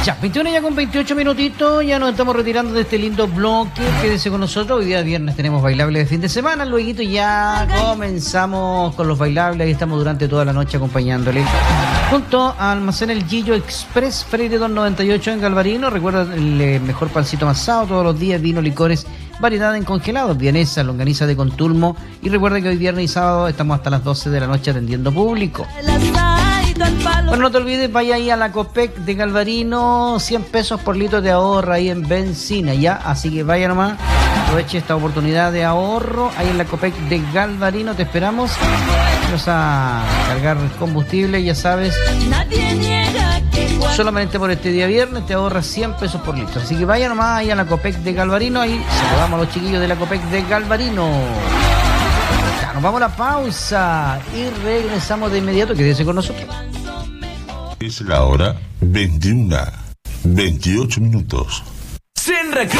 Ya, 21 ya con 28 minutitos, ya nos estamos retirando de este lindo bloque. Quédese con nosotros, hoy día viernes tenemos bailables de fin de semana, luego ya comenzamos con los bailables y estamos durante toda la noche acompañándole. Junto a Almacén El Gillo Express, Freire 298 en Galvarino, recuerda el mejor pancito amasado todos los días, vino, licores, variedad en congelados, vienesa, longaniza de Contulmo, y recuerda que hoy viernes y sábado estamos hasta las 12 de la noche atendiendo público. Bueno, no te olvides, vaya ahí a la Copec de Galvarino, 100 pesos por litro de ahorro ahí en benzina, ¿ya? Así que vaya nomás, aproveche esta oportunidad de ahorro ahí en la Copec de Galvarino, te esperamos. Vamos a cargar combustible, ya sabes. Solamente por este día viernes te ahorras 100 pesos por litro. Así que vaya nomás ahí a la Copec de Galvarino, ahí saludamos a los chiquillos de la Copec de Galvarino. Ya, nos vamos a la pausa y regresamos de inmediato. Quédese con nosotros. Es la hora 21:28. Sin recreo.